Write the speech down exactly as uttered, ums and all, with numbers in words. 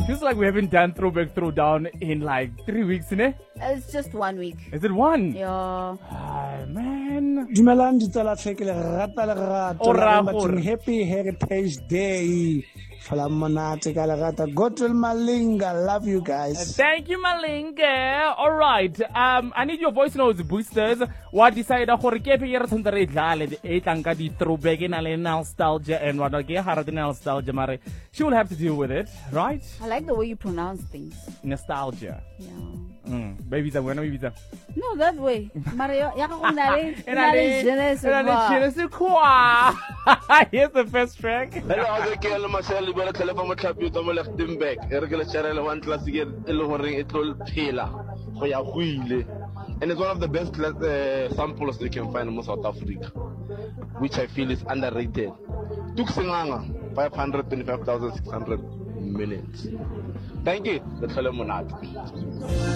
Feels like we haven't done throwback throwdown in like three weeks, ne? It's just one week. Is it one? Yeah. Ah, man. Dumelang ditsala tsheke le rata le rata O raya le gore- bathong, Happy Heritage Day. Fala monate ka le rata. Godwill Malinga, love you guys. Thank you, Malinga. All right. Um, I need your voice notes boosters. What decide gore ke fe ye re tshwantse re e dlale e tlang ka di throwback e na le nostalgia and what ke hara the nostalgia mare she will have to deal with it, right? I like the way you pronounce things. Nostalgia. Yeah. Mm. Baby za wena baby za. No, that way. Mario, ya ka go na le E na le je ne sais e na le quoi. je ne sais quoi. Here's the first track. Hello, I get a Marcel, but I tell him I'm happy to left him back. Regular channel one class again, Elohori, it will Pela, Hoya Wheelie. And it's one of the best uh, samples they can find in South Africa, which I feel is underrated. Took Singanga, five hundred twenty-five thousand six hundred minutes. Thank you. That's all I'm